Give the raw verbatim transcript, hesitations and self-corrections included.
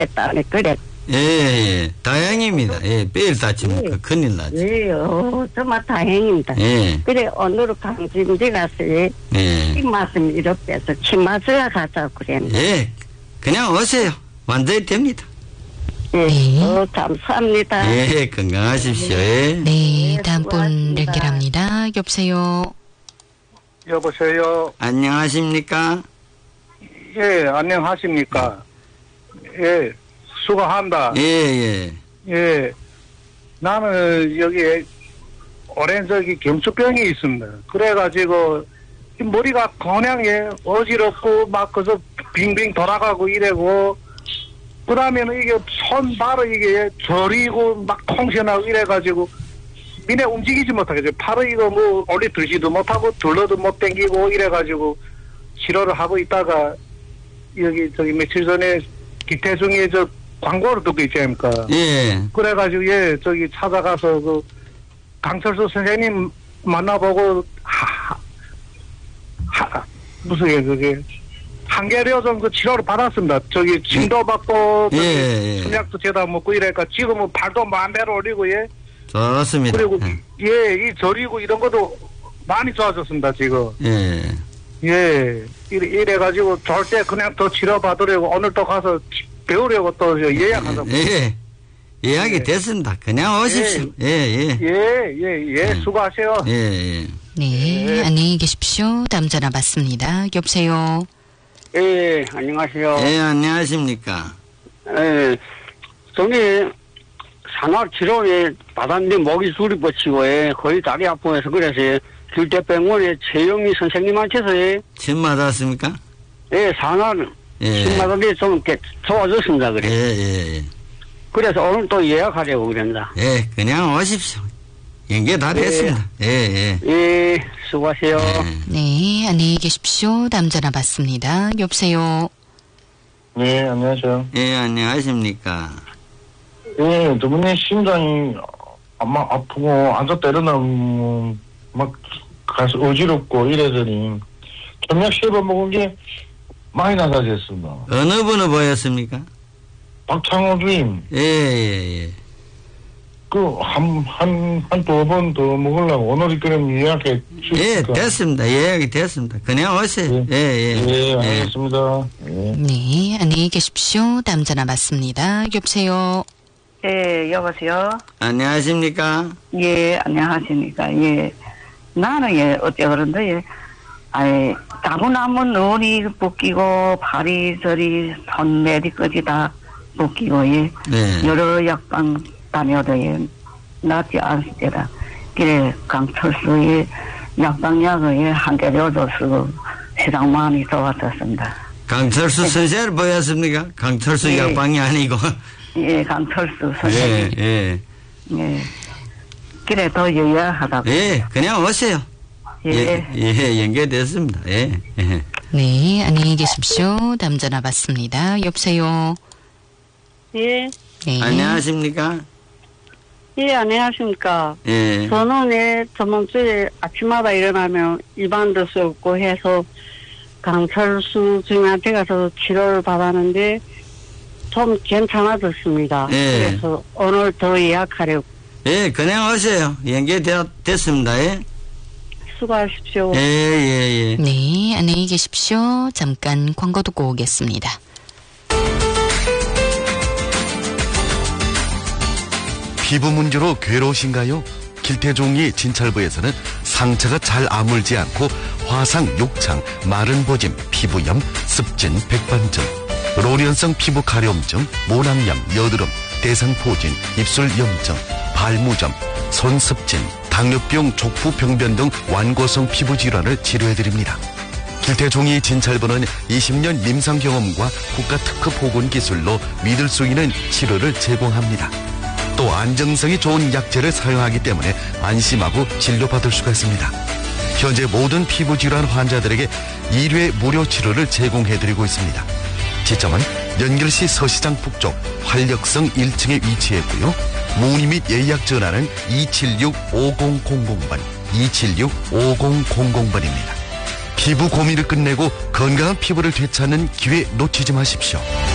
땀에 그래. 예, 예. 다행입니다. 예, 뼈를 다치면 예. 큰일 나죠. 예, 어, 정말 다행입니다. 예. 그래, 오늘 강진지 가서, 예. 이 말씀 이렇게 해서 치마스가 가자고 그랬는데. 예. 그냥 오세요. 완전히 됩니다. 예. 네. 어, 감사합니다. 예, 건강하십시오. 예. 네, 다음 분 연결합니다. 여보세요. 여보세요. 안녕하십니까? 예, 안녕하십니까? 예, 수고한다. 예, 예. 예, 나는 여기 오랜 저기 경추병이 있습니다. 그래가지고 이 머리가 그냥 예 어지럽고 막 그저 빙빙 돌아가고 이래고 그러면은 이게 손 발을 이게 저리고 막 콩신하고 이래가지고 미네 움직이지 못하겠죠. 팔을 이거 뭐 올리 들지도 못하고 둘러도 못 당기고 이래가지고 치료를 하고 있다가 여기 저기 며칠 전에 기태중에 저 광고를 듣고 있지 않습니까? 예. 그래가지고 예 저기 찾아가서 그 강철수 선생님 만나보고 하, 하 무슨 예 그게 한계려전 그 치료를 받았습니다. 저기 침도 받고 저기 예, 예. sun약도 제다 먹고 이래니까 지금은 발도 마음대로 올리고 예. 좋습니다. 그리고 예, 이 저리고 이런 것도 많이 좋아졌습니다 지금. 예. 예, 이래, 이래가지고 좋을 때 그냥 더 치료받으려고 오늘 또 가서 배우려고 또 예약하자. 예. 예약이 예. 됐습니다. 그냥 오십시오. 예, 예. 예, 예, 예, 수고하세요. 예, 예. 네, 네. 안녕히 계십시오. 다음 전화 받습니다. 여보세요. 예, 안녕하세요. 예, 안녕하십니까? 예, 저기 산화 치료에 받았는데 목이 술이 뻗치고 예, 거의 다리 아프면서 그래서 길대병원에 최영미 선생님한테서 예, 침 맞았습니까? 예, 산화를 예. 침 맞았는데 좀 이렇게 좋아졌습니다. 예, 그래. 예, 예. 그래서 오늘 또 예약하려고 그럽니다. 예, 그냥 오십시오. 연계 다 예. 됐습니다. 예, 예. 예, 수고하세요. 예. 네, 안녕히 계십시오. 다음 전화 받습니다. 여보세요. 네, 안녕하세요. 예, 안녕하십니까? 예, 저번에 심장이 막 아프고 앉았다 일어나면 막 가서 어지럽고 이래더니 점약 세 번 먹은 게 많이 나아졌습니다. 어느 분을 보였습니까? 박창호 주임, 예, 예, 예. 그, 한, 한, 한 두 번 더 먹으려고 오늘 그럼 예약해 예, 주실까? 됐습니다. 예약이 됐습니다. 그냥 오세요. 예, 예. 예, 알겠습니다. 예. 네, 안녕히 계십시오. 다음 전화 받습니다. 여보세요. 예, 여보세요. 안녕하십니까? 예, 안녕하십니까. 예. 나는 예, 어째 그런데 예. 아이, 따분하면 눈이 붓기고, 팔이, 저리, 손, 매디까지 다 붓기고, 예. 네. 여러 약방 다녀도 예, 낫지 않습니다. 그래, 강철수의 약방약을 예, 한 개 줘서 시장 많이 도와줬습니다. 강철수 선생을 보였습니까? 강철수 예. 약방이 아니고. 예, 강철수 예, 선생님. 예. 예. 그래, 더 예약하다고. 예, 그냥 오세요. 예. 예, 예, 연결됐습니다. 예, 예. 네, 안녕히 계십시오. 다음 전화 받습니다. 여보세요. 예. 네. 안녕하십니까? 예, 안녕하십니까. 예. 저는 예, 저번 주에 아침마다 일어나면 입안도 썩고 해서 강철수 주임한테 가서 치료를 받았는데 좀 괜찮아졌습니다. 예. 그래서 오늘 더 예약하려고. 예, 그냥 오세요. 연결됐습니다. 예. 수고하십시오. 예, 예, 예. 네, 안녕히 계십시오. 잠깐 광고 듣고 오겠습니다. 피부 문제로 괴로우신가요? 길태종이 진찰부에서는 상처가 잘 아물지 않고 화상, 욕창, 마른 보짐, 피부염, 습진, 백반증, 로련성 피부 가려움증, 모낭염, 여드름, 대상포진, 입술 염증, 발무점, 손습진, 당뇨병, 족부 병변 등 완고성 피부 질환을 치료해드립니다. 길태종이 진찰부는 이십 년 임상 경험과 국가 특허 보건 기술로 믿을 수 있는 치료를 제공합니다. 또 안정성이 좋은 약재를 사용하기 때문에 안심하고 진료받을 수가 있습니다. 현재 모든 피부질환 환자들에게 일 회 무료 치료를 제공해드리고 있습니다. 지점은 연결시 서시장 북쪽 활력성 일 층에 위치해 있고요. 문의 및 예약 전화는 이칠육 오공공공 번, 이칠육 오공공공 번입니다. 피부 고민을 끝내고 건강한 피부를 되찾는 기회 놓치지 마십시오.